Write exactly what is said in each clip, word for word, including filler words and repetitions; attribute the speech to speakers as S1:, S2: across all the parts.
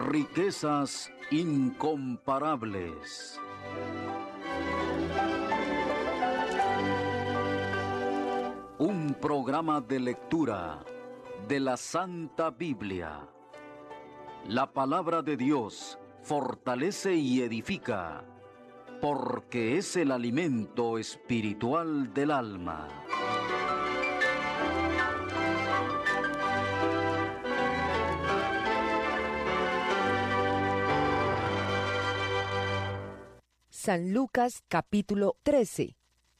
S1: Riquezas incomparables. Un programa de lectura de la Santa Biblia. La palabra de Dios fortalece y edifica, porque es el alimento espiritual del alma.
S2: San Lucas capítulo trece.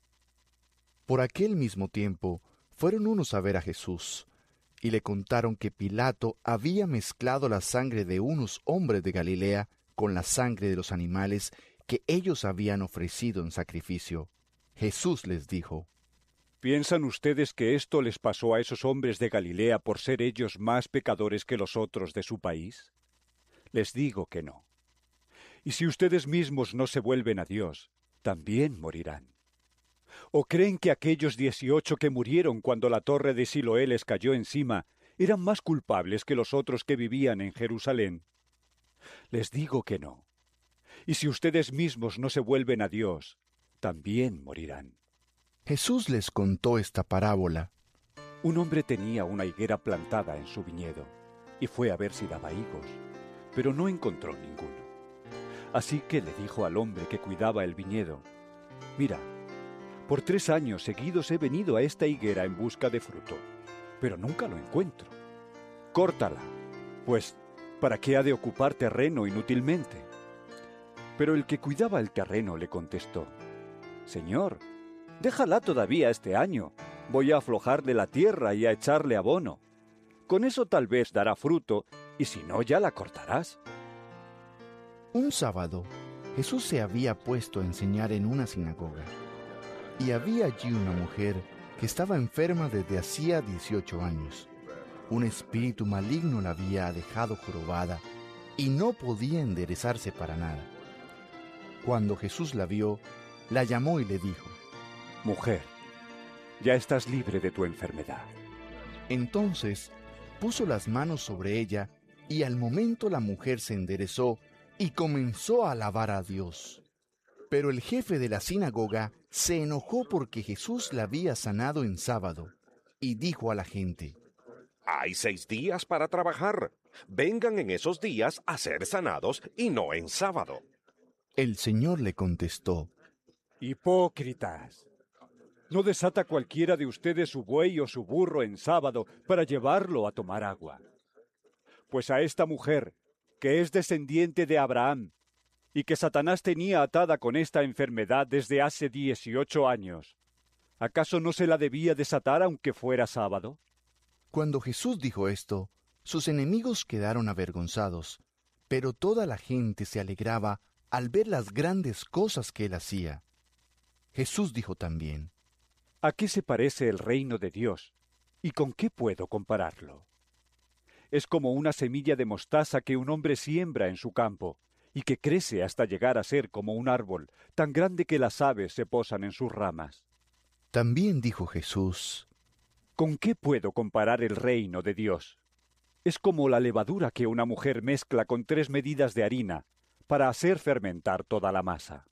S3: Por aquel mismo tiempo fueron unos a ver a Jesús, y le contaron que Pilato había mezclado la sangre de unos hombres de Galilea con la sangre de los animales que ellos habían ofrecido en sacrificio. Jesús les dijo:
S4: ¿Piensan ustedes que esto les pasó a esos hombres de Galilea por ser ellos más pecadores que los otros de su país? Les digo que no. Y si ustedes mismos no se vuelven a Dios, también morirán. ¿O creen que aquellos dieciocho que murieron cuando la torre de Siloé les cayó encima eran más culpables que los otros que vivían en Jerusalén? Les digo que no. Y si ustedes mismos no se vuelven a Dios, también morirán.
S3: Jesús les contó esta parábola.
S4: Un hombre tenía una higuera plantada en su viñedo, y fue a ver si daba higos, pero no encontró ninguno. Así que le dijo al hombre que cuidaba el viñedo: «Mira, por tres años seguidos he venido a esta higuera en busca de fruto, pero nunca lo encuentro. Córtala, pues, ¿para qué ha de ocupar terreno inútilmente?» Pero el que cuidaba el terreno le contestó: «Señor, déjala todavía este año. Voy a aflojarle la tierra y a echarle abono. Con eso tal vez dará fruto, y si no, ya la cortarás».
S3: Un sábado, Jesús se había puesto a enseñar en una sinagoga, y había allí una mujer que estaba enferma desde hacía dieciocho años. Un espíritu maligno la había dejado jorobada, y no podía enderezarse para nada. Cuando Jesús la vio, la llamó y le dijo:
S4: «Mujer, ya estás libre de tu enfermedad».
S3: Entonces puso las manos sobre ella, y al momento la mujer se enderezó y comenzó a alabar a Dios. Pero el jefe de la sinagoga se enojó porque Jesús la había sanado en sábado, y dijo a la gente:
S5: «Hay seis días para trabajar. Vengan en esos días a ser sanados y no en sábado».
S3: El Señor le contestó:
S4: «Hipócritas, ¿no desata cualquiera de ustedes su buey o su burro en sábado para llevarlo a tomar agua? Pues a esta mujer, que es descendiente de Abraham, y que Satanás tenía atada con esta enfermedad desde hace dieciocho años, ¿acaso no se la debía desatar aunque fuera sábado?»
S3: Cuando Jesús dijo esto, sus enemigos quedaron avergonzados, pero toda la gente se alegraba al ver las grandes cosas que él hacía. Jesús dijo también:
S4: ¿A qué se parece el reino de Dios? ¿Y con qué puedo compararlo? Es como una semilla de mostaza que un hombre siembra en su campo, y que crece hasta llegar a ser como un árbol, tan grande que las aves se posan en sus ramas.
S3: También dijo Jesús:
S4: ¿Con qué puedo comparar el reino de Dios? Es como la levadura que una mujer mezcla con tres medidas de harina para hacer fermentar toda la masa.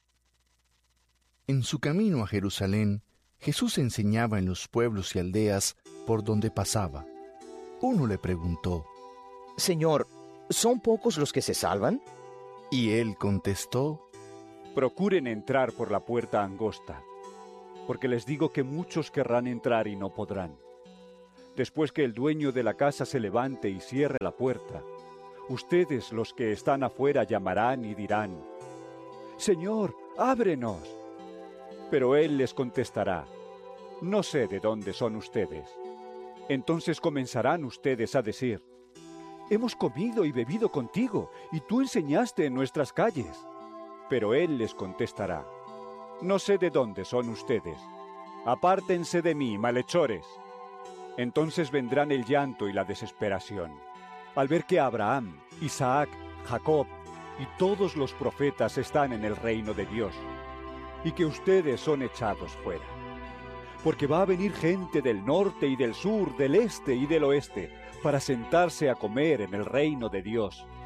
S3: En su camino a Jerusalén, Jesús enseñaba en los pueblos y aldeas por donde pasaba. Uno le preguntó:
S6: «Señor, ¿son pocos los que se salvan?»
S3: Y él contestó:
S4: «Procuren entrar por la puerta angosta, porque les digo que muchos querrán entrar y no podrán. Después que el dueño de la casa se levante y cierre la puerta, ustedes, los que están afuera, llamarán y dirán: Señor, ábrenos. Pero él les contestará: No sé de dónde son ustedes. Entonces comenzarán ustedes a decir: Hemos comido y bebido contigo, y tú enseñaste en nuestras calles. Pero él les contestará: No sé de dónde son ustedes. Apártense de mí, malhechores. Entonces vendrán el llanto y la desesperación, al ver que Abraham, Isaac, Jacob y todos los profetas están en el reino de Dios, y que ustedes son echados fuera. Porque va a venir gente del norte y del sur, del este y del oeste, para sentarse a comer en el reino de Dios.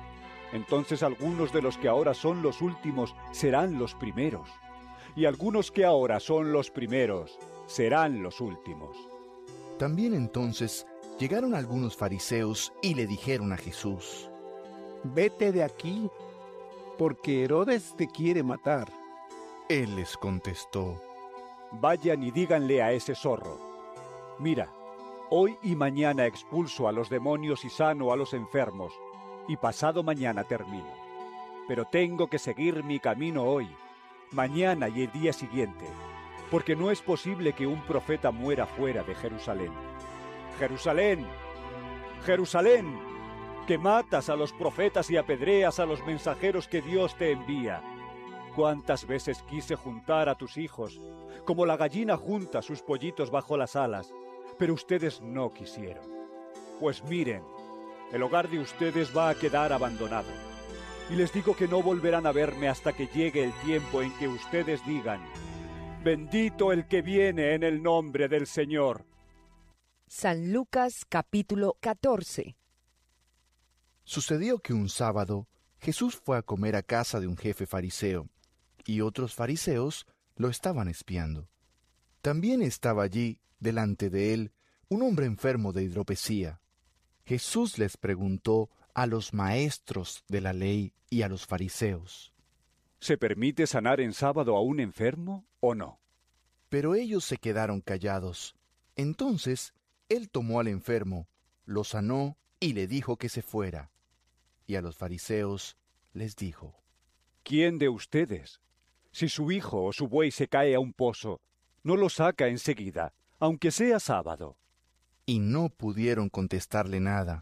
S4: Entonces algunos de los que ahora son los últimos serán los primeros, y algunos que ahora son los primeros serán los últimos.
S3: También entonces llegaron algunos fariseos y le dijeron a Jesús:
S7: Vete de aquí, porque Herodes te quiere matar.
S3: Él les contestó:
S4: Vayan y díganle a ese zorro: Mira, hoy y mañana expulso a los demonios y sano a los enfermos, y pasado mañana termino. Pero tengo que seguir mi camino hoy, mañana y el día siguiente, porque no es posible que un profeta muera fuera de Jerusalén. ¡Jerusalén! ¡Jerusalén! Que matas a los profetas y apedreas a los mensajeros que Dios te envía. ¿Cuántas veces quise juntar a tus hijos, como la gallina junta sus pollitos bajo las alas, pero ustedes no quisieron? Pues miren, el hogar de ustedes va a quedar abandonado. Y les digo que no volverán a verme hasta que llegue el tiempo en que ustedes digan: Bendito el que viene en el nombre del Señor.
S2: San Lucas capítulo catorce.
S3: Sucedió que un sábado Jesús fue a comer a casa de un jefe fariseo, y otros fariseos lo estaban espiando. También estaba allí, delante de él, un hombre enfermo de hidropesía. Jesús les preguntó a los maestros de la ley y a los fariseos:
S4: ¿Se permite sanar en sábado a un enfermo o no?
S3: Pero ellos se quedaron callados. Entonces él tomó al enfermo, lo sanó y le dijo que se fuera. Y a los fariseos les dijo:
S4: ¿Quién de ustedes, si su hijo o su buey se cae a un pozo, no lo saca enseguida, aunque sea sábado?
S3: Y no pudieron contestarle nada.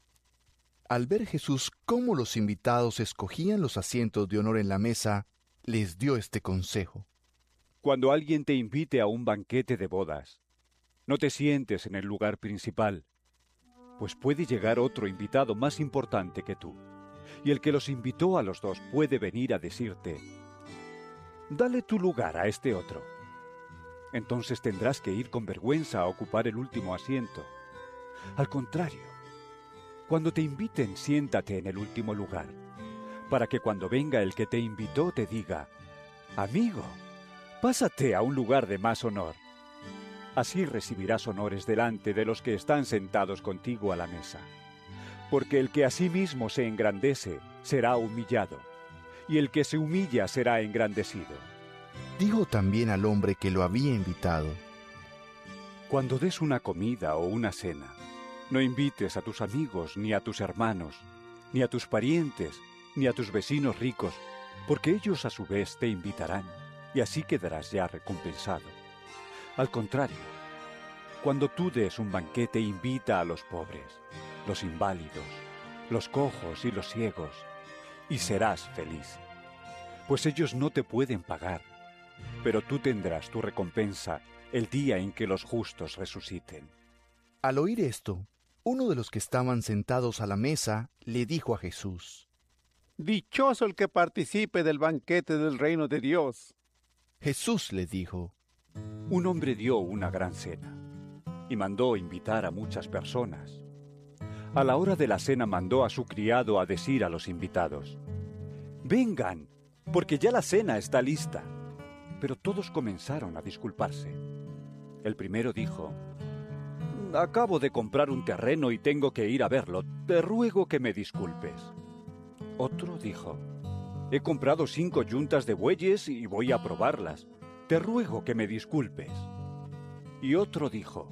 S3: Al ver Jesús cómo los invitados escogían los asientos de honor en la mesa, les dio este consejo:
S4: Cuando alguien te invite a un banquete de bodas, no te sientes en el lugar principal, pues puede llegar otro invitado más importante que tú, y el que los invitó a los dos puede venir a decirte: dale tu lugar a este otro. Entonces tendrás que ir con vergüenza a ocupar el último asiento. Al contrario, cuando te inviten, siéntate en el último lugar, para que cuando venga el que te invitó te diga: amigo, pásate a un lugar de más honor. Así recibirás honores delante de los que están sentados contigo a la mesa. Porque el que a sí mismo se engrandece será humillado, y el que se humilla será engrandecido.
S3: Dijo también al hombre que lo había invitado:
S4: Cuando des una comida o una cena, no invites a tus amigos, ni a tus hermanos, ni a tus parientes, ni a tus vecinos ricos, porque ellos a su vez te invitarán, y así quedarás ya recompensado. Al contrario, cuando tú des un banquete, invita a los pobres, los inválidos, los cojos y los ciegos, y serás feliz. Pues ellos no te pueden pagar, pero tú tendrás tu recompensa el día en que los justos resuciten.
S3: Al oír esto, uno de los que estaban sentados a la mesa le dijo a Jesús:
S7: Dichoso el que participe del banquete del reino de Dios.
S3: Jesús le dijo:
S4: Un hombre dio una gran cena y mandó invitar a muchas personas. A la hora de la cena mandó a su criado a decir a los invitados: vengan, porque ya la cena está lista. Pero todos comenzaron a disculparse. El primero dijo: acabo de comprar un terreno y tengo que ir a verlo. Te ruego que me disculpes. Otro dijo: he comprado cinco yuntas de bueyes y voy a probarlas. Te ruego que me disculpes. Y otro dijo: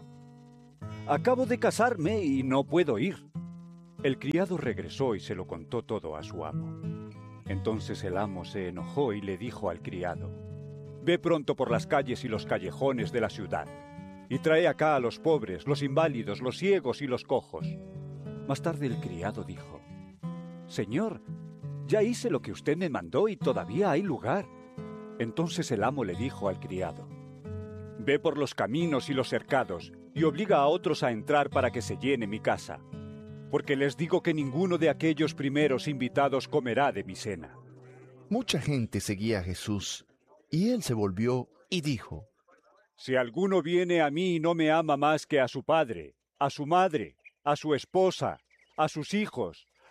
S4: acabo de casarme y no puedo ir. El criado regresó y se lo contó todo a su amo. Entonces el amo se enojó y le dijo al criado: ve pronto por las calles y los callejones de la ciudad, y trae acá a los pobres, los inválidos, los ciegos y los cojos. Más tarde el criado dijo: Señor, ya hice lo que usted me mandó y todavía hay lugar. Entonces el amo le dijo al criado: ve por los caminos y los cercados, y obliga a otros a entrar para que se llene mi casa, porque les digo que ninguno de aquellos primeros invitados comerá de mi cena.
S3: Mucha gente seguía a Jesús, y él se volvió y dijo:
S4: si alguno viene a mí y no me ama más que a su padre, a su madre, a su esposa, a sus hijos,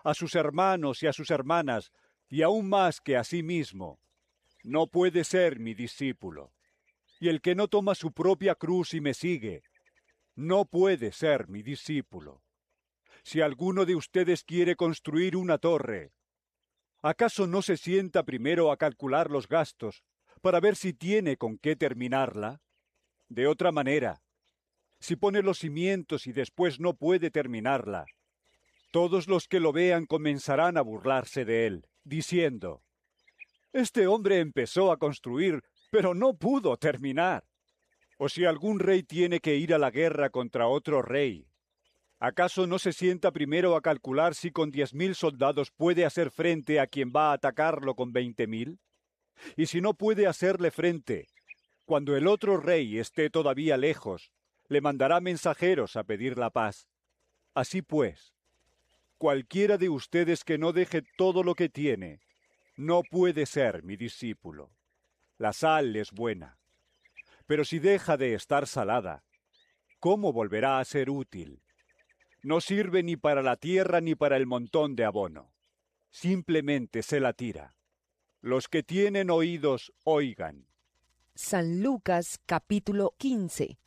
S4: a sus hermanos y a sus hermanas, y aún más que a sí mismo, no puede ser mi discípulo. Y el que no toma su propia cruz y me sigue, no puede ser mi discípulo. Si alguno de ustedes quiere construir una torre, ¿acaso no se sienta primero a calcular los gastos para ver si tiene con qué terminarla? De otra manera, si pone los cimientos y después no puede terminarla, todos los que lo vean comenzarán a burlarse de él, diciendo: «Este hombre empezó a construir, pero no pudo terminar». O si algún rey tiene que ir a la guerra contra otro rey, ¿acaso no se sienta primero a calcular si con diez mil soldados puede hacer frente a quien va a atacarlo con veinte mil? Y si no puede hacerle frente, cuando el otro rey esté todavía lejos, le mandará mensajeros a pedir la paz. Así pues, cualquiera de ustedes que no deje todo lo que tiene, no puede ser mi discípulo. La sal es buena, pero si deja de estar salada, ¿cómo volverá a ser útil? No sirve ni para la tierra ni para el montón de abono. Simplemente se la tira. Los que tienen oídos, oigan.
S2: San Lucas capítulo quince.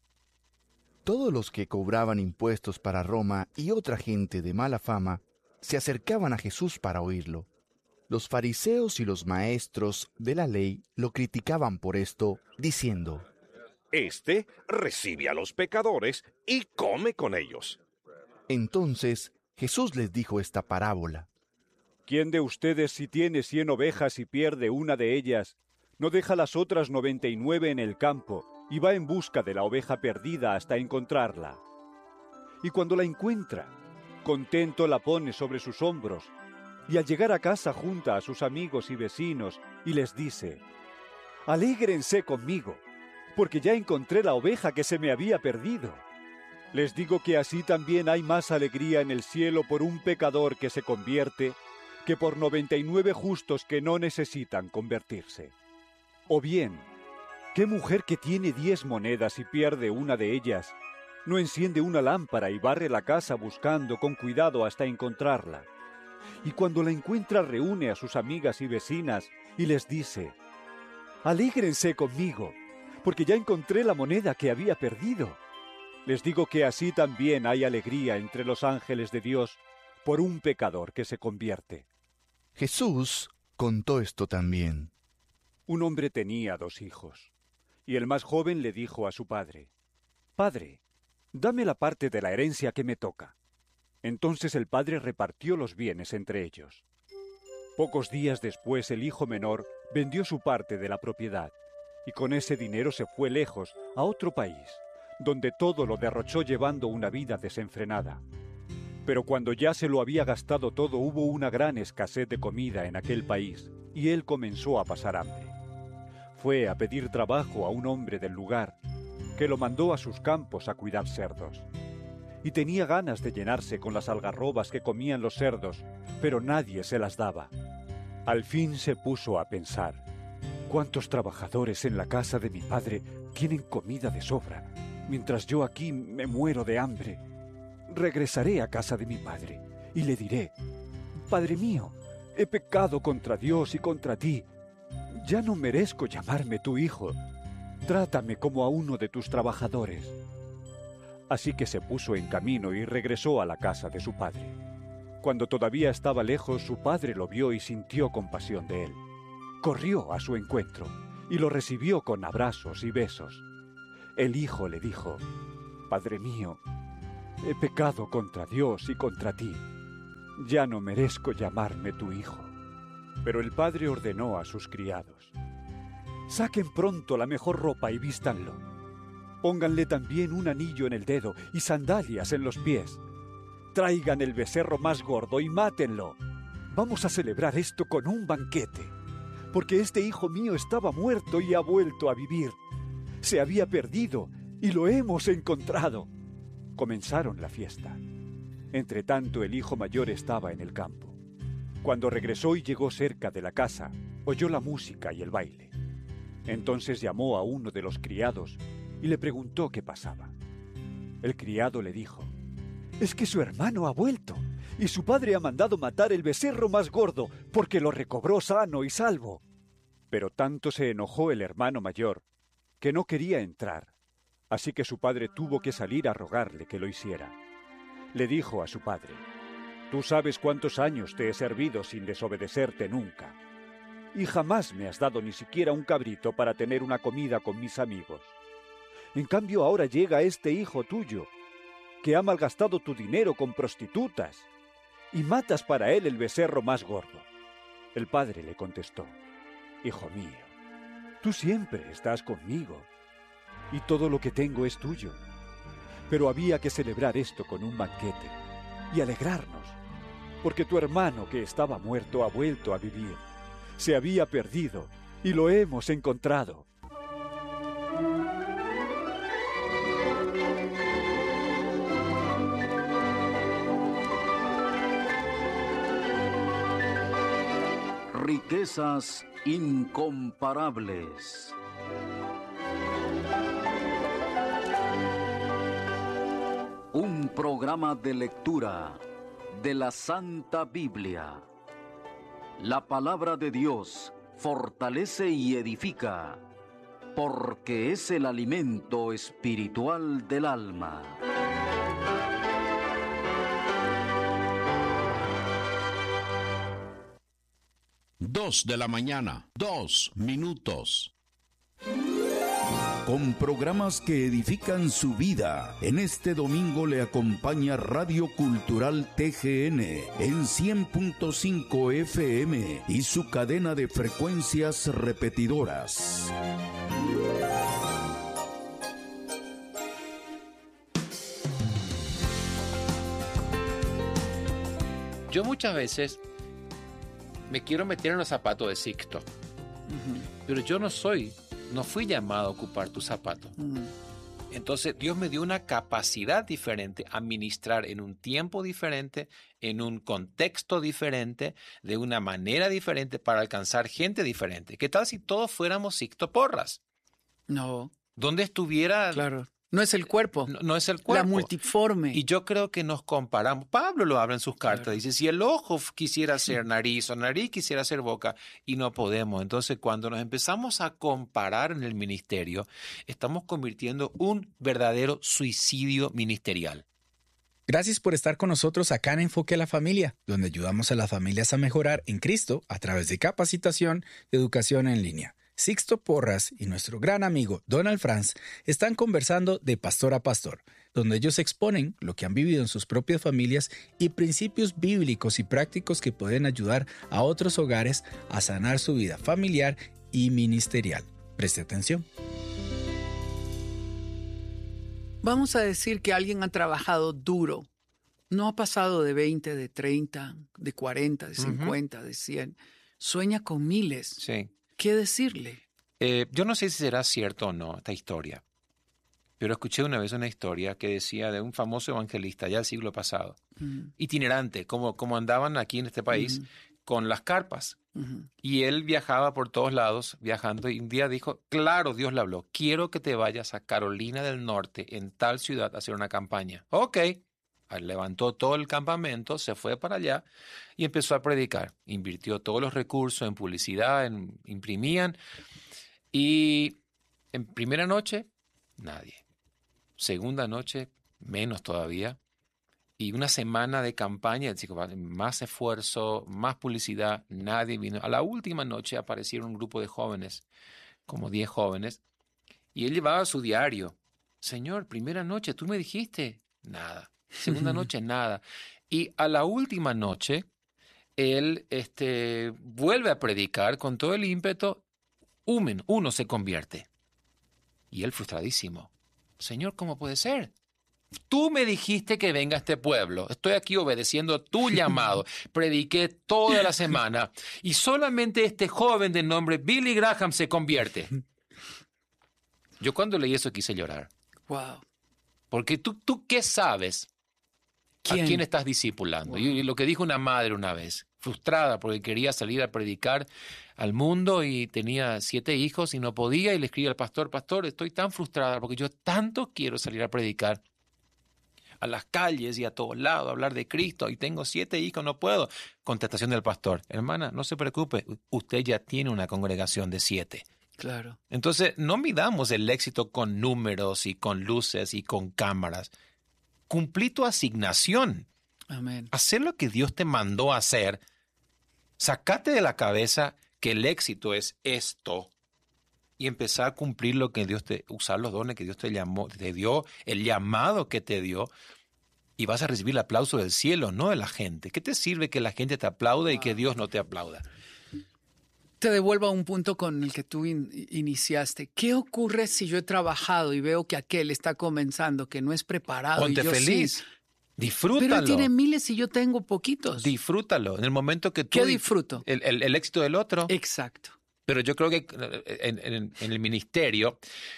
S3: Todos los que cobraban impuestos para Roma y otra gente de mala fama se acercaban a Jesús para oírlo. Los fariseos y los maestros de la ley lo criticaban por esto, diciendo:
S5: Este recibe a los pecadores y come con ellos.
S3: Entonces Jesús les dijo esta parábola:
S4: ¿Quién de ustedes, si tiene cien ovejas y pierde una de ellas, no deja las otras noventa y nueve en el campo y va en busca de la oveja perdida hasta encontrarla? Y cuando la encuentra, contento la pone sobre sus hombros, y al llegar a casa junta a sus amigos y vecinos y les dice: «Alégrense conmigo, porque ya encontré la oveja que se me había perdido». Les digo que así también hay más alegría en el cielo por un pecador que se convierte que por noventa y nueve justos que no necesitan convertirse. O bien, ¿qué mujer que tiene diez monedas y pierde una de ellas no enciende una lámpara y barre la casa buscando con cuidado hasta encontrarla? Y cuando la encuentra reúne a sus amigas y vecinas y les dice: «Alégrense conmigo, porque ya encontré la moneda que había perdido». Les digo que así también hay alegría entre los ángeles de Dios por un pecador que se convierte.
S3: Jesús contó esto también.
S4: Un hombre tenía dos hijos, y el más joven le dijo a su padre: «Padre, dame la parte de la herencia que me toca». Entonces el padre repartió los bienes entre ellos. Pocos días después el hijo menor vendió su parte de la propiedad, y con ese dinero se fue lejos, a otro país, donde todo lo derrochó llevando una vida desenfrenada. Pero cuando ya se lo había gastado todo, hubo una gran escasez de comida en aquel país, y él comenzó a pasar hambre. Fue a pedir trabajo a un hombre del lugar, que lo mandó a sus campos a cuidar cerdos. Y tenía ganas de llenarse con las algarrobas que comían los cerdos, pero nadie se las daba. Al fin se puso a pensar: ¿cuántos trabajadores en la casa de mi padre tienen comida de sobra, mientras yo aquí me muero de hambre? Regresaré a casa de mi padre y le diré: «Padre mío, he pecado contra Dios y contra ti. Ya no merezco llamarme tu hijo. Trátame como a uno de tus trabajadores». Así que se puso en camino y regresó a la casa de su padre. Cuando todavía estaba lejos, su padre lo vio y sintió compasión de él. Corrió a su encuentro y lo recibió con abrazos y besos. El hijo le dijo: «Padre mío, he pecado contra Dios y contra ti. Ya no merezco llamarme tu hijo». Pero el padre ordenó a sus criados: «Saquen pronto la mejor ropa y vístanlo. Pónganle también un anillo en el dedo y sandalias en los pies. Traigan el becerro más gordo y mátenlo. Vamos a celebrar esto con un banquete, porque este hijo mío estaba muerto y ha vuelto a vivir. Se había perdido y lo hemos encontrado». Comenzaron la fiesta. Entretanto, el hijo mayor estaba en el campo. Cuando regresó y llegó cerca de la casa, oyó la música y el baile. Entonces llamó a uno de los criados y le preguntó qué pasaba. El criado le dijo: «Es que su hermano ha vuelto y su padre ha mandado matar el becerro más gordo, porque lo recobró sano y salvo. Pero tanto se enojó el hermano mayor, que no quería entrar, así que su padre tuvo que salir a rogarle que lo hiciera. Le dijo a su padre: «Tú sabes cuántos años te he servido sin desobedecerte nunca, y jamás me has dado ni siquiera un cabrito para tener una comida con mis amigos. En cambio ahora llega este hijo tuyo, que ha malgastado tu dinero con prostitutas, y matas para él el becerro más gordo». El padre le contestó: «Hijo mío, tú siempre estás conmigo, y todo lo que tengo es tuyo. Pero había que celebrar esto con un banquete, y alegrarnos, porque tu hermano que estaba muerto ha vuelto a vivir. Se había perdido, y lo hemos encontrado».
S1: Riquezas incomparables. Un programa de lectura de la Santa Biblia. La palabra de Dios fortalece y edifica, porque es el alimento espiritual del alma.
S8: Dos de la mañana, dos minutos. Con programas que edifican su vida, en este domingo le acompaña Radio Cultural T G N en cien punto cinco F M y su cadena de frecuencias repetidoras.
S9: Yo muchas veces me quiero meter en los zapatos de Sixto, uh-huh. pero yo no soy, no fui llamado a ocupar tus zapatos. Uh-huh. Entonces Dios me dio una capacidad diferente a ministrar en un tiempo diferente, en un contexto diferente, de una manera diferente para alcanzar gente diferente. ¿Qué tal si todos fuéramos Sixto Porras?
S10: No.
S9: ¿Dónde estuviera?
S10: Claro. No es el cuerpo.
S9: No, no es el cuerpo.
S10: La multiforme.
S9: Y yo creo que nos comparamos. Pablo lo habla en sus cartas. Claro. Dice, si el ojo quisiera ser nariz o nariz quisiera ser boca, y no podemos. Entonces, cuando nos empezamos a comparar en el ministerio, estamos convirtiendo un verdadero suicidio ministerial.
S11: Gracias por estar con nosotros acá en Enfoque a la Familia, donde ayudamos a las familias a mejorar en Cristo a través de capacitación y educación en línea. Sixto Porras y nuestro gran amigo Donald Franz están conversando de pastor a pastor, donde ellos exponen lo que han vivido en sus propias familias y principios bíblicos y prácticos que pueden ayudar a otros hogares a sanar su vida familiar y ministerial. Preste atención.
S10: Vamos a decir que alguien ha trabajado duro. No ha pasado de veinte, de treinta, de cuarenta, de cincuenta, uh-huh. de cien. Sueña con miles.
S9: Sí.
S10: ¿Qué decirle?
S9: Eh, yo no sé si será cierto o no esta historia, pero escuché una vez una historia que decía de un famoso evangelista ya del siglo pasado, uh-huh. itinerante, como, como andaban aquí en este país, uh-huh. con las carpas. Uh-huh. Y él viajaba por todos lados, viajando, y un día dijo, claro, Dios le habló, quiero que te vayas a Carolina del Norte, en tal ciudad, a hacer una campaña. Ok. Levantó todo el campamento, se fue para allá y empezó a predicar. Invirtió todos los recursos en publicidad, en, imprimían. Y en primera noche, nadie. Segunda noche, menos todavía. Y una semana de campaña, más esfuerzo, más publicidad, nadie vino. A la última noche aparecieron un grupo de jóvenes, como diez jóvenes, y él llevaba su diario. Señor, primera noche, tú me dijiste, nada. Segunda noche, nada. Y a la última noche, él este, vuelve a predicar con todo el ímpetu. Umen, uno se convierte. Y él frustradísimo. Señor, ¿cómo puede ser? Tú me dijiste que venga a este pueblo. Estoy aquí obedeciendo tu llamado. Prediqué toda la semana. Y solamente este joven de nombre Billy Graham se convierte. Yo cuando leí eso quise llorar.
S10: Wow.
S9: Porque tú, tú ¿qué sabes? ¿Quién? ¿A quién estás discipulando? Wow. Y lo que dijo una madre una vez, frustrada porque quería salir a predicar al mundo y tenía siete hijos y no podía, y le escribe al pastor, pastor, estoy tan frustrada porque yo tanto quiero salir a predicar. a las calles y a todos lados a hablar de Cristo y tengo siete hijos, no puedo. Contestación del pastor, hermana, no se preocupe, usted ya tiene una congregación de siete.
S10: Claro.
S9: Entonces, no midamos el éxito con números y con luces y con cámaras. Cumplí tu asignación.
S10: Amén.
S9: Hacer lo que Dios te mandó a hacer. Sacate de la cabeza que el éxito es esto y empezar a cumplir lo que Dios te, usar los dones que Dios te llamó, te dio, el llamado que te dio, y vas a recibir el aplauso del cielo, no de la gente. ¿Qué te sirve que la gente te aplaude y que Dios no te aplauda?
S10: Te devuelvo a un punto con el que tú in- iniciaste. ¿Qué ocurre si yo he trabajado y veo que aquel está comenzando, que no es preparado?
S9: Ponte
S10: y yo
S9: feliz.
S10: Sí,
S9: Disfrútalo.
S10: pero él tiene miles y yo tengo poquitos.
S9: Disfrútalo. En el momento que tú...
S10: ¿Qué disfruto?
S9: El, el, el éxito del otro.
S10: Exacto.
S9: Pero yo creo que en, en, en el ministerio...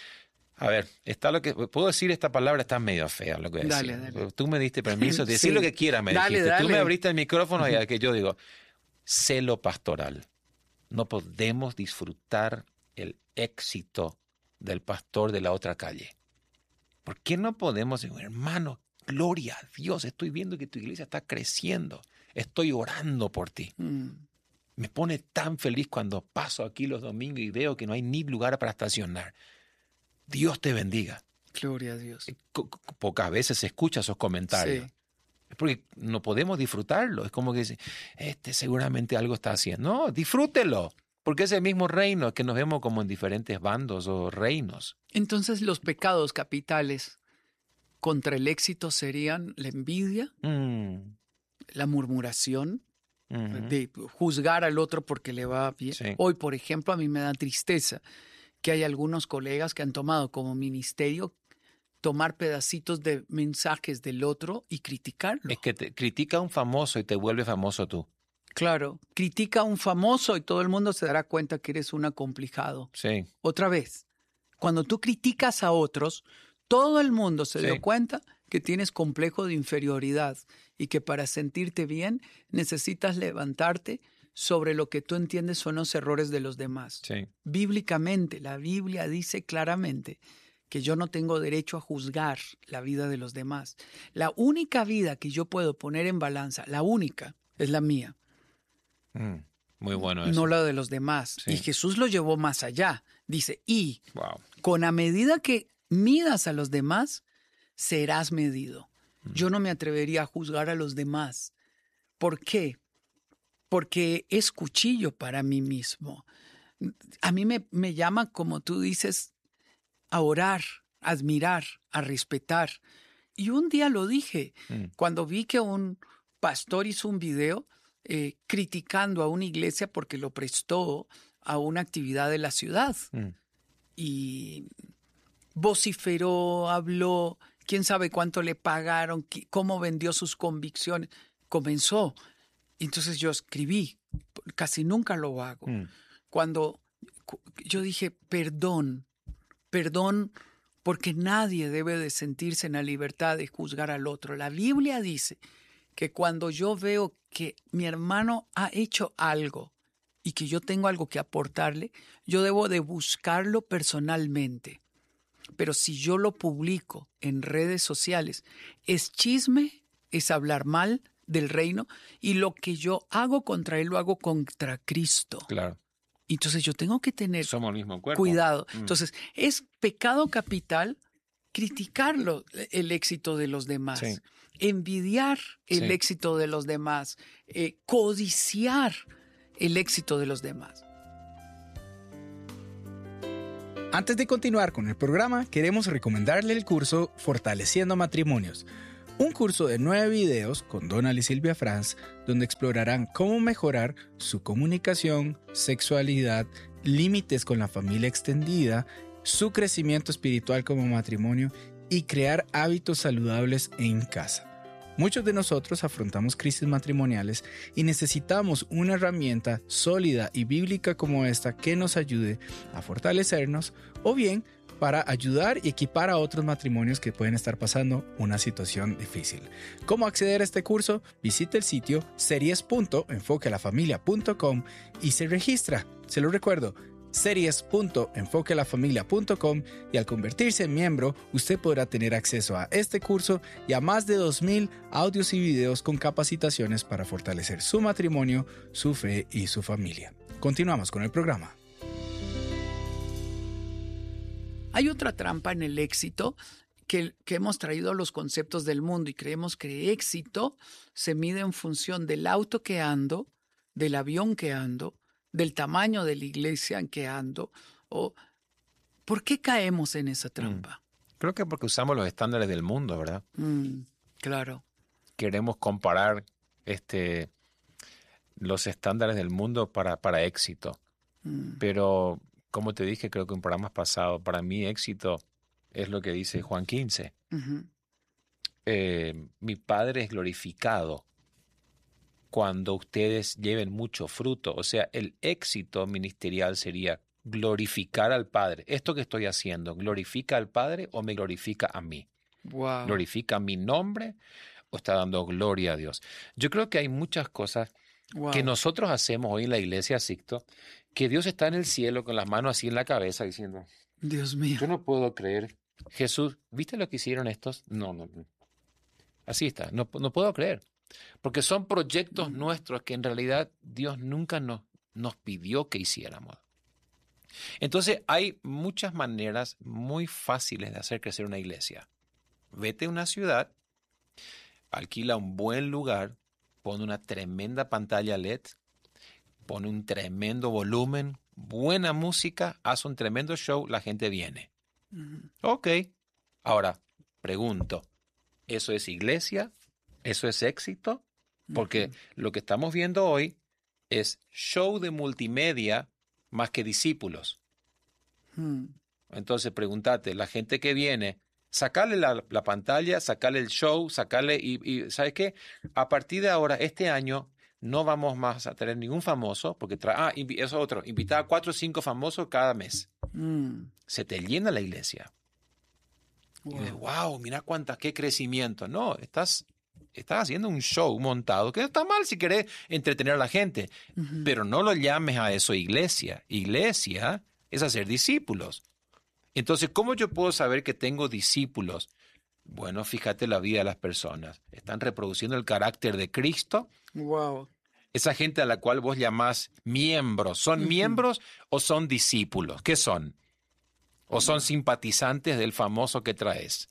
S9: A ver, está lo que puedo decir, esta palabra está medio fea, lo que voy a
S10: Dale,
S9: decir.
S10: dale.
S9: Tú me diste permiso de decir
S10: Sí.
S9: lo que quieras, me
S10: Dale,
S9: dijiste. Tú
S10: dale.
S9: me abriste el micrófono y a que yo digo, celo pastoral. No podemos disfrutar el éxito del pastor de la otra calle. ¿Por qué no podemos decir, hermano, gloria a Dios, estoy viendo que tu iglesia está creciendo, estoy orando por ti?
S10: Mm.
S9: Me pone tan feliz cuando paso aquí los domingos y veo que no hay ni lugar para estacionar. Dios te bendiga.
S10: Gloria a Dios.
S9: Co- co- Pocas veces se escucha esos comentarios.
S10: Sí.
S9: Es porque no podemos disfrutarlo. Es como que dice, este seguramente algo está haciendo. No, disfrútelo. Porque es el mismo reino que nos vemos como en diferentes bandos o reinos.
S10: Entonces los pecados capitales contra el éxito serían la envidia,
S9: Mm.
S10: la murmuración,
S9: Ujú.
S10: de juzgar al otro porque le va bien.
S9: Sí.
S10: Hoy, por ejemplo, a mí me da tristeza que hay algunos colegas que han tomado como ministerio tomar pedacitos de mensajes del otro y criticarlo.
S9: Es que te critica a un famoso y te vuelve famoso tú.
S10: Claro, critica a un famoso y todo el mundo se dará cuenta que eres un acomplejado.
S9: Sí.
S10: Otra vez, cuando tú criticas a otros, todo el mundo se
S9: Sí.
S10: dio cuenta que tienes complejo de inferioridad y que para sentirte bien necesitas levantarte sobre lo que tú entiendes son los errores de los demás.
S9: Sí.
S10: Bíblicamente, la Biblia dice claramente que yo no tengo derecho a juzgar la vida de los demás. La única vida que yo puedo poner en balanza, la única, es la mía,
S9: Mm. Muy bueno eso.
S10: no la de los demás.
S9: Sí.
S10: Y Jesús lo llevó más allá. Dice, y
S9: Wow.
S10: con a medida que midas a los demás, serás medido. Yo no me atrevería a juzgar a los demás. ¿Por qué? Porque es cuchillo para mí mismo. A mí me, me llama, como tú dices, a orar, a admirar, a respetar. Y un día lo dije,
S9: Mm.
S10: cuando vi que un pastor hizo un video eh, criticando a una iglesia porque lo prestó a una actividad de la ciudad.
S9: Mm.
S10: Y vociferó, habló, quién sabe cuánto le pagaron, qué- cómo vendió sus convicciones. Comenzó. Entonces yo escribí, casi nunca lo hago.
S9: Mm.
S10: Cuando cu- yo dije, perdón, perdón, porque nadie debe de sentirse en la libertad de juzgar al otro. La Biblia dice que cuando yo veo que mi hermano ha hecho algo y que yo tengo algo que aportarle, yo debo de buscarlo personalmente. Pero si yo lo publico en redes sociales, es chisme, es hablar mal del reino, y lo que yo hago contra él lo hago contra Cristo.
S9: Claro.
S10: Entonces yo tengo que tener
S9: Somos el mismo cuerpo.
S10: cuidado.
S9: Mm.
S10: Entonces, es pecado capital criticarlo, el éxito de los demás,
S9: Sí.
S10: envidiar el
S9: Sí.
S10: éxito de los demás, eh, codiciar el éxito de los demás.
S11: Antes de continuar con el programa, queremos recomendarle el curso Fortaleciendo Matrimonios, un curso de nueve videos con Donald y Silvia Franz, donde explorarán cómo mejorar su comunicación, sexualidad, límites con la familia extendida, su crecimiento espiritual como matrimonio y crear hábitos saludables en casa. Muchos de nosotros afrontamos crisis matrimoniales y necesitamos una herramienta sólida y bíblica como esta que nos ayude a fortalecernos o bien para ayudar y equipar a otros matrimonios que pueden estar pasando una situación difícil. ¿Cómo acceder a este curso? Visite el sitio series punto enfoque a la familia punto com y se registra. Se lo recuerdo, series punto enfoque la familia punto com, y al convertirse en miembro, usted podrá tener acceso a este curso y a más de dos mil audios y videos con capacitaciones para fortalecer su matrimonio, su fe y su familia. Continuamos con el programa.
S10: Hay otra trampa en el éxito que, que hemos traído a los conceptos del mundo y creemos que éxito se mide en función del auto que ando, del avión que ando, del tamaño de la iglesia en que ando. O, ¿por qué caemos en esa trampa?
S9: Mm. Creo que porque usamos los estándares del mundo, ¿verdad?
S10: Mm, claro.
S9: Queremos comparar este, los estándares del mundo para, para éxito. Mm. Pero, como te dije, creo que en programas pasados, para mí éxito es lo que dice Juan quince. Uh-huh. Eh, mi Padre es glorificado cuando ustedes lleven mucho fruto. O sea, el éxito ministerial sería glorificar al Padre. ¿Esto que estoy haciendo glorifica al Padre o me glorifica a mí?
S10: Wow.
S9: ¿Glorifica mi nombre o está dando gloria a Dios? Yo creo que hay muchas cosas wow. que nosotros hacemos hoy en la iglesia Sixto, que Dios está en el cielo con las manos así en la cabeza diciendo,
S10: Dios mío,
S9: yo no puedo creer. Jesús, ¿viste lo que hicieron estos? No, no, no. Así está, no, no puedo creer. Porque son proyectos mm. nuestros que en realidad Dios nunca nos, nos pidió que hiciéramos. Entonces hay muchas maneras muy fáciles de hacer crecer una iglesia. Vete a una ciudad, alquila un buen lugar, pone una tremenda pantalla L E D, pone un tremendo volumen, buena música, haz un tremendo show, la gente viene. Mm. Ok. Ahora, pregunto, ¿eso es iglesia? ¿Eso es éxito? Porque uh-huh. lo que estamos viendo hoy es show de multimedia más que discípulos. Uh-huh. Entonces, pregúntate, la gente que viene, sacarle la, la pantalla, sacarle el show, sacarle y, y ¿sabes qué? A partir de ahora, este año, no vamos más a tener ningún famoso, porque tra- ah, invi- eso otro, invitar a cuatro o cinco famosos cada mes. Uh-huh. Se te llena la iglesia. Wow. Y dices, wow, mira cuánta, qué crecimiento. No, estás... Estás haciendo un show montado, que no está mal si querés entretener a la gente, uh-huh. pero no lo llames a eso iglesia. Iglesia es hacer discípulos. Entonces, ¿cómo yo puedo saber que tengo discípulos? Bueno, fíjate la vida de las personas. ¿Están reproduciendo el carácter de Cristo?
S10: Wow.
S9: Esa gente a la cual vos llamás miembros, ¿son uh-huh. miembros o son discípulos? ¿Qué son? ¿O son simpatizantes del famoso que traes?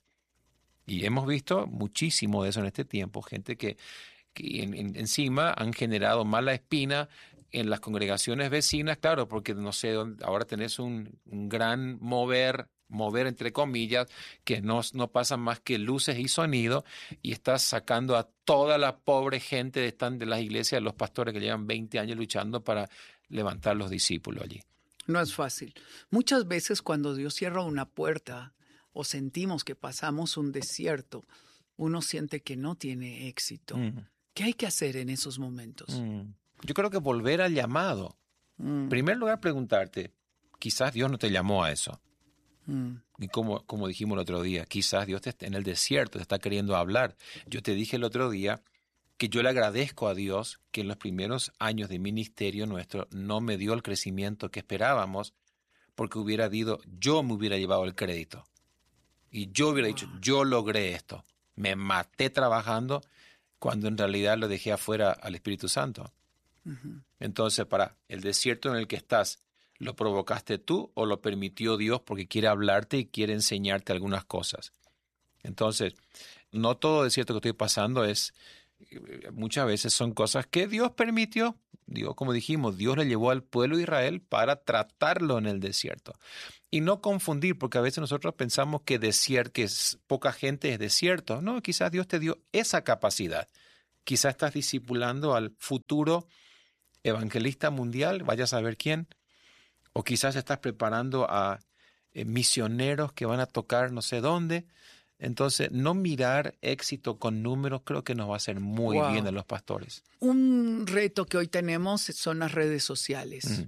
S9: Y hemos visto muchísimo de eso en este tiempo, gente que, que en, en, encima han generado mala espina en las congregaciones vecinas, claro, porque no sé, ahora tenés un, un gran mover, mover entre comillas, que no, no pasa más que luces y sonido, y estás sacando a toda la pobre gente de, están de las iglesias, de los pastores que llevan veinte años luchando para levantar los discípulos allí.
S10: No es fácil. Muchas veces cuando Dios cierra una puerta, o sentimos que pasamos un desierto, uno siente que no tiene éxito. Mm. ¿Qué hay que hacer en esos momentos?
S9: Mm. Yo creo que volver al llamado. Mm. En primer lugar, preguntarte, quizás Dios no te llamó a eso. Mm. Y como, como dijimos el otro día, quizás Dios te, en el desierto te está queriendo hablar. Yo te dije el otro día que yo le agradezco a Dios que en los primeros años de ministerio nuestro no me dio el crecimiento que esperábamos, porque hubiera dicho, yo me hubiera llevado el crédito. Y yo hubiera dicho, yo logré esto. Me maté trabajando cuando en realidad lo dejé afuera al Espíritu Santo. Uh-huh. Entonces, para el desierto en el que estás, ¿lo provocaste tú o lo permitió Dios porque quiere hablarte y quiere enseñarte algunas cosas? Entonces, no todo desierto que estoy pasando es... Muchas veces son cosas que Dios permitió. Dios, como dijimos, Dios le llevó al pueblo de Israel para tratarlo en el desierto. Y no confundir, porque a veces nosotros pensamos que, desierto, que es, poca gente es desierto. No, quizás Dios te dio esa capacidad. Quizás estás discipulando al futuro evangelista mundial, vaya a saber quién. O quizás estás preparando a eh, misioneros que van a tocar no sé dónde. Entonces, no mirar éxito con números creo que nos va a hacer muy wow. bien a los pastores.
S10: Un reto que hoy tenemos son las redes sociales. Mm.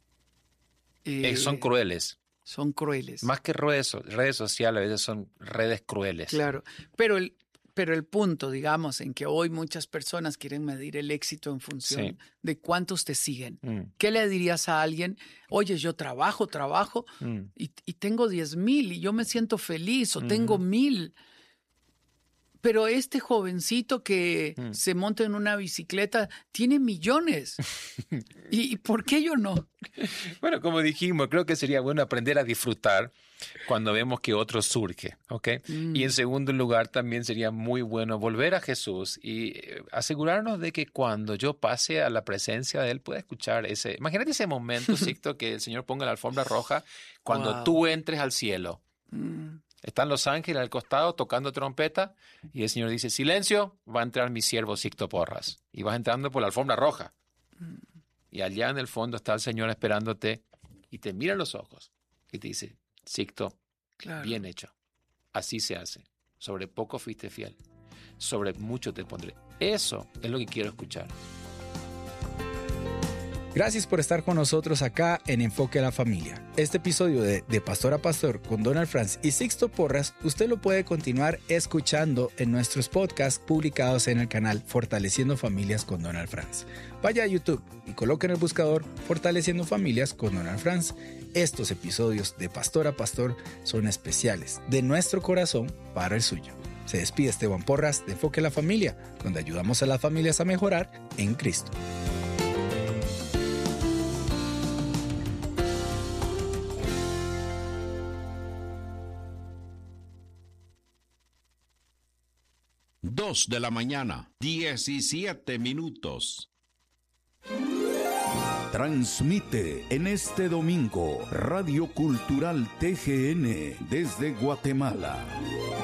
S9: Eh, eh, son crueles.
S10: Son crueles.
S9: Más que redes, redes sociales, a veces son redes crueles.
S10: Claro, pero el, pero el punto, digamos, en que hoy muchas personas quieren medir el éxito en función
S9: Sí.
S10: de cuántos te siguen.
S9: Mm.
S10: ¿Qué le dirías a alguien? Oye, yo trabajo, trabajo
S9: Mm.
S10: y, y tengo diez mil y yo me siento feliz o
S9: Ujú.
S10: tengo mil. Pero este jovencito que
S9: Mm.
S10: se monta en una bicicleta tiene millones. ¿Y, y por qué yo no?
S9: Bueno, como dijimos, creo que sería bueno aprender a disfrutar cuando vemos que otro surge, ¿ok?
S10: Mm.
S9: Y en segundo lugar, también sería muy bueno volver a Jesús y eh, asegurarnos de que cuando yo pase a la presencia de Él pueda escuchar ese... Imagínate ese momento, Sixto, que el Señor ponga la alfombra roja cuando
S10: Wow.
S9: tú entres al cielo.
S10: Mm.
S9: Están los ángeles al costado tocando trompeta y el Señor dice, silencio, va a entrar mi siervo Sixto Porras. Y vas entrando por la alfombra roja. Y allá en el fondo está el Señor esperándote y te mira a los ojos y te dice, Sixto,
S10: Claro.
S9: bien hecho. Así se hace. Sobre poco fuiste fiel. Sobre mucho te pondré. Eso es lo que quiero escuchar.
S11: Gracias por estar con nosotros acá en Enfoque a la Familia. Este episodio de De Pastor a Pastor con Donald Franz y Sixto Porras, usted lo puede continuar escuchando en nuestros podcasts publicados en el canal Fortaleciendo Familias con Donald Franz. Vaya a YouTube y coloque en el buscador Fortaleciendo Familias con Donald Franz. Estos episodios de Pastor a Pastor son especiales de nuestro corazón para el suyo. Se despide Esteban Porras de Enfoque a la Familia, donde ayudamos a las familias a mejorar en Cristo.
S8: Dos de la mañana, diecisiete minutos. Transmite en este domingo Radio Cultural T G N desde Guatemala.